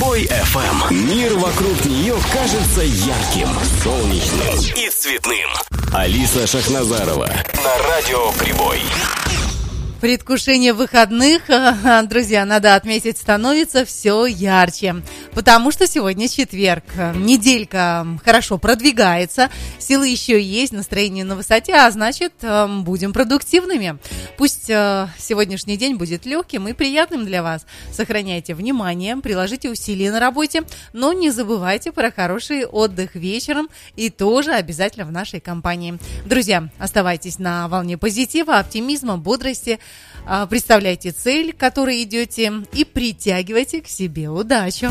Прибой FM. Мир вокруг нее кажется ярким, солнечным и цветным. Алиса Шахназарова на радио Прибой. Предвкушение выходных, друзья, надо отметить, становится все ярче, потому что сегодня четверг, неделька хорошо продвигается, силы еще есть, настроение на высоте, а значит, будем продуктивными. Пусть сегодняшний день будет легким и приятным для вас. Сохраняйте внимание, приложите усилия на работе, но не забывайте про хороший отдых вечером и тоже обязательно в нашей компании. Друзья, оставайтесь на волне позитива, оптимизма, бодрости. Представляйте цель, к которой идете, и притягивайте к себе удачу.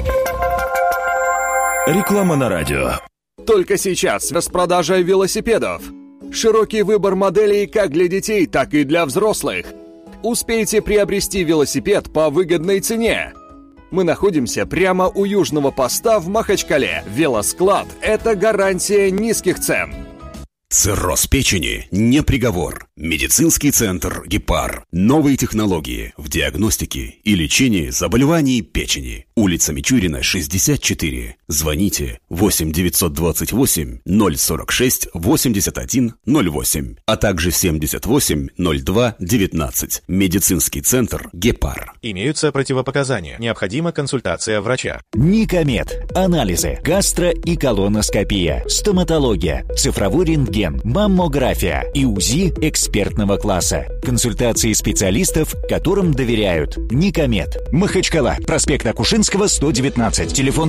Реклама на радио. Только сейчас распродажа велосипедов. Широкий выбор моделей как для детей, так и для взрослых. Успейте приобрести велосипед по выгодной цене. Мы находимся прямо у южного поста в Махачкале. Велосклад – это гарантия низких цен. Цирроз печени не приговор. Медицинский центр «Гепар». Новые технологии в диагностике и лечении заболеваний печени. Улица Мичурина, 64. Звоните 8-928-046-81-08, а также 78-02-19. Медицинский центр «Гепар». Имеются противопоказания. Необходима консультация врача. Никомед. Анализы. Гастро- и колоноскопия. Стоматология. Цифровой рентген. Маммография. И УЗИ экспертного класса. Консультации специалистов, которым доверяют. Никомед. Махачкала. Проспект Акушинского, 119. Телефон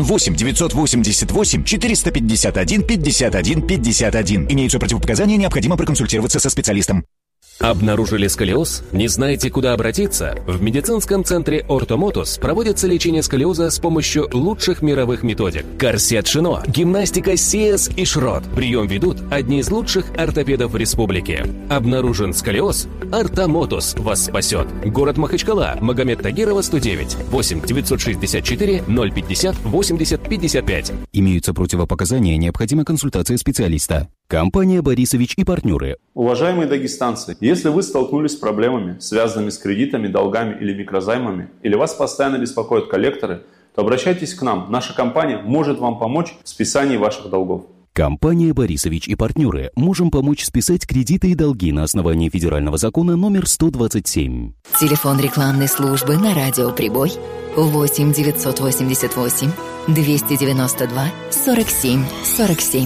8-988-451-51-51. Имеются противопоказания, необходимо проконсультироваться со специалистом. Обнаружили сколиоз? Не знаете, куда обратиться? В медицинском центре «Ортомотус» проводится лечение сколиоза с помощью лучших мировых методик. Корсет Шино, гимнастика Сиес и Шрот. Прием ведут одни из лучших ортопедов республики. Обнаружен сколиоз? «Ортомотус» вас спасет. Город Махачкала, Магомед Тагирова, 109. 8-964-050-80-55. Имеются противопоказания, необходима консультация специалиста. Компания «Борисович и партнеры». Уважаемые дагестанцы, если вы столкнулись с проблемами, связанными с кредитами, долгами или микрозаймами, или вас постоянно беспокоят коллекторы, то обращайтесь к нам. Наша компания может вам помочь в списании ваших долгов. Компания «Борисович и партнеры». Можем помочь списать кредиты и долги на основании федерального закона номер 127. Телефон рекламной службы на радио «Прибой» 8 988 292 47 47.